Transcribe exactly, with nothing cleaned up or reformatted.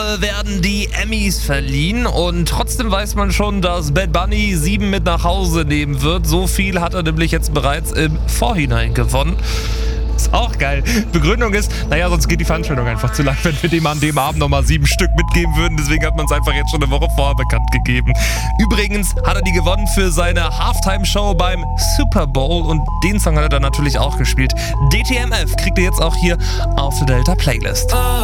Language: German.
werden die Emmys verliehen und trotzdem weiß man schon, dass Bad Bunny sieben mit nach Hause nehmen wird. So viel hat er nämlich jetzt bereits im Vorhinein gewonnen. Ist auch geil. Begründung ist, naja, sonst geht die Veranstaltung einfach zu lang, wenn wir dem an dem Abend nochmal sieben Stück mitgeben würden. Deswegen hat man es einfach jetzt schon eine Woche vorher bekannt gegeben. Übrigens hat er die gewonnen für seine Halftime-Show beim Super Bowl und den Song hat er dann natürlich auch gespielt. D T M F kriegt ihr jetzt auch hier auf der Delta Playlist.